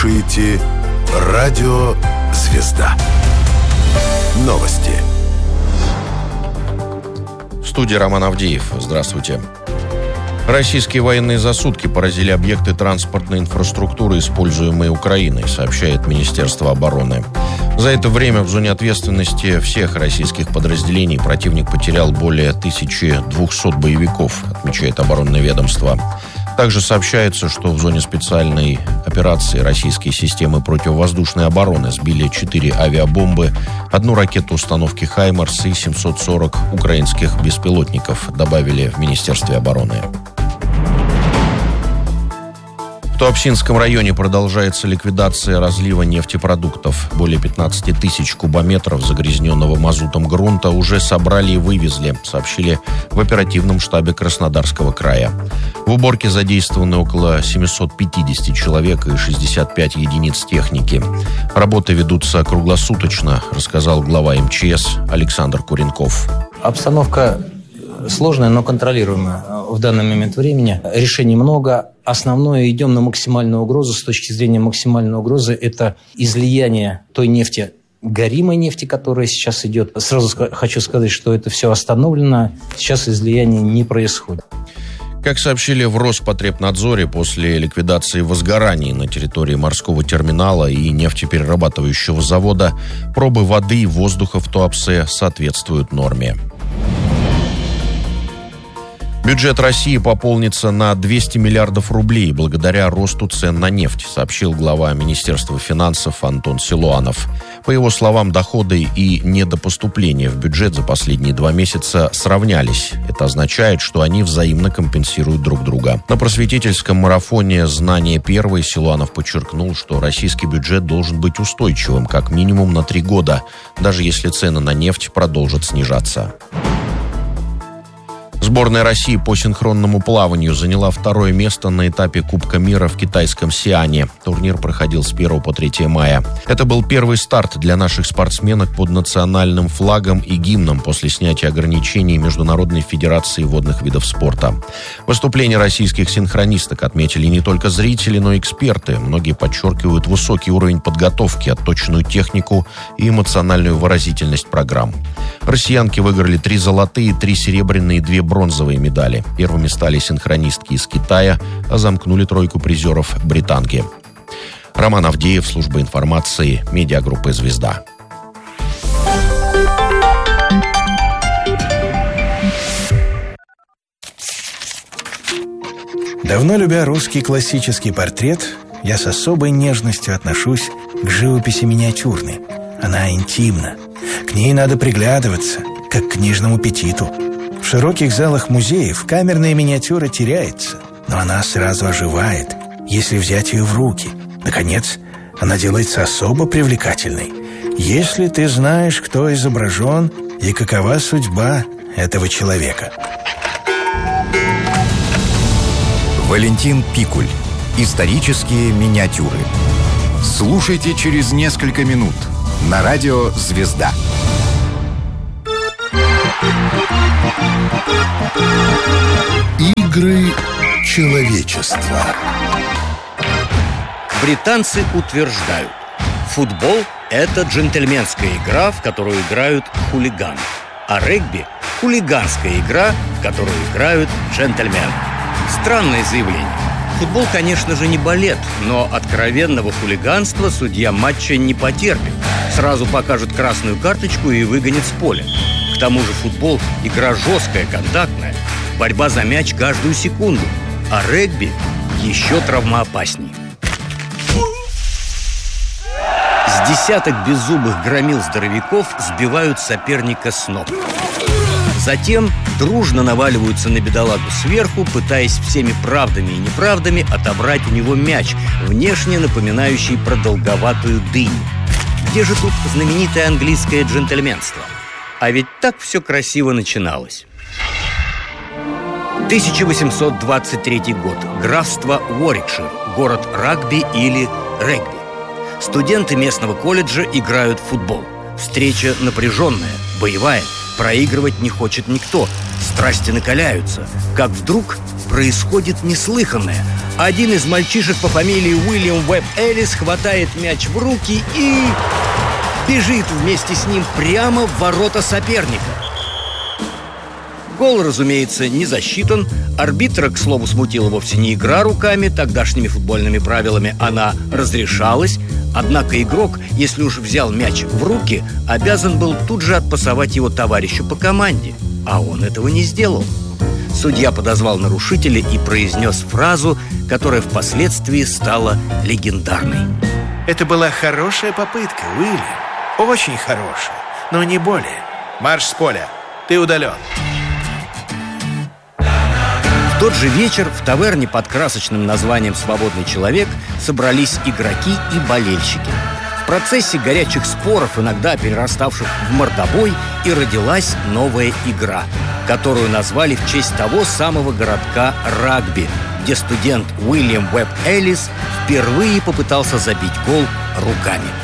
слушаете «Радио Звезда». Новости. В студии Роман Авдеев. Здравствуйте. Российские военные засудки поразили объекты транспортной инфраструктуры, используемые Украиной, сообщает Министерство обороны. За это время в зоне ответственности всех российских подразделений противник потерял более 1200 боевиков, отмечает оборонное ведомство. Также сообщается, что в зоне специальной операции российские системы противовоздушной обороны сбили 4 авиабомбы, 1 ракету установки «Хаймарс» и 740 украинских беспилотников, добавили в Министерстве обороны. В Туапсинском районе продолжается ликвидация разлива нефтепродуктов. Более 15 тысяч кубометров загрязненного мазутом грунта уже собрали и вывезли, сообщили в оперативном штабе Краснодарского края. В уборке задействованы около 750 человек и 65 единиц техники. Работы ведутся круглосуточно, рассказал глава МЧС Александр Куренков. Обстановка сложная, но контролируемая в данный момент времени. Решений много. Основное, идем на максимальную угрозу. С точки зрения максимальной угрозы, это излияние той нефти, горимой нефти, которая сейчас идет. Сразу хочу сказать, что это все остановлено. Сейчас излияние не происходит. Как сообщили в Роспотребнадзоре, после ликвидации возгораний на территории морского терминала и нефтеперерабатывающего завода пробы воды и воздуха в Туапсе соответствуют норме. Бюджет России пополнится на 200 миллиардов рублей благодаря росту цен на нефть, сообщил глава Министерства финансов Антон Силуанов. По его словам, доходы и недопоступления в бюджет за последние 2 месяца сравнялись. Это означает, что они взаимно компенсируют друг друга. На просветительском марафоне «Знание первое» Силуанов подчеркнул, что российский бюджет должен быть устойчивым как минимум на 3 года, даже если цены на нефть продолжат снижаться. Сборная России по синхронному плаванию заняла 2-е место на этапе Кубка мира в китайском Сиане. Турнир проходил с 1 по 3 мая. Это был первый старт для наших спортсменок под национальным флагом и гимном после снятия ограничений Международной федерации водных видов спорта. Выступления российских синхронисток отметили не только зрители, но и эксперты. Многие подчеркивают высокий уровень подготовки, отточенную технику и эмоциональную выразительность программ. Россиянки выиграли 3 золотые, 3 серебряные и 2 бронзовые медали. Первыми стали синхронистки из Китая, а замкнули тройку призеров британки. Роман Авдеев, служба информации, медиагруппы «Звезда». Давно любя русский классический портрет, я с особой нежностью отношусь к живописи миниатюрной. Она интимна. К ней надо приглядываться, как к книжному петиту. В широких залах музеев камерная миниатюра теряется, но она сразу оживает, если взять ее в руки. Наконец, она делается особо привлекательной, если ты знаешь, кто изображен и какова судьба этого человека. Валентин Пикуль. Исторические миниатюры. Слушайте через несколько минут на радио «Звезда». Игры человечества. Британцы утверждают, футбол – это джентльменская игра, в которую играют хулиганы, а регби – хулиганская игра, в которую играют джентльмены. Странное заявление. Футбол, конечно же, не балет, но откровенного хулиганства судья матча не потерпит. Сразу покажет красную карточку и выгонит с поля. К тому же футбол – игра жесткая, контактная. Борьба за мяч каждую секунду. А регби еще травмоопаснее. С десяток беззубых громил-здоровяков сбивают соперника с ног. Затем дружно наваливаются на бедолагу сверху, пытаясь всеми правдами и неправдами отобрать у него мяч, внешне напоминающий продолговатую дыню. Где же тут знаменитое английское джентльменство? А ведь так все красиво начиналось. 1823 год. Графство Уорикшир. Город рагби или регби. Студенты местного колледжа играют в футбол. Встреча напряженная, боевая. Проигрывать не хочет никто. Страсти накаляются, как вдруг происходит неслыханное. Один из мальчишек по фамилии Уильям Уэбб Эллис хватает мяч в руки и бежит вместе с ним прямо в ворота соперника. Гол, разумеется, не засчитан. Арбитра, к слову, смутила вовсе не игра руками. Тогдашними футбольными правилами она разрешалась. Однако игрок, если уж взял мяч в руки, обязан был тут же отпасовать его товарищу по команде. А он этого не сделал. Судья подозвал нарушителя и произнес фразу, которая впоследствии стала легендарной. Это была хорошая попытка, Уильям. Очень хорошая, но не более. Марш с поля. Ты удален. В тот же вечер в таверне под красочным названием «Свободный человек» собрались игроки и болельщики. В процессе горячих споров, иногда перераставших в мордобой, и родилась новая игра, которую назвали в честь того самого городка Рагби, где студент Уильям Уэбб Эллис впервые попытался забить гол руками.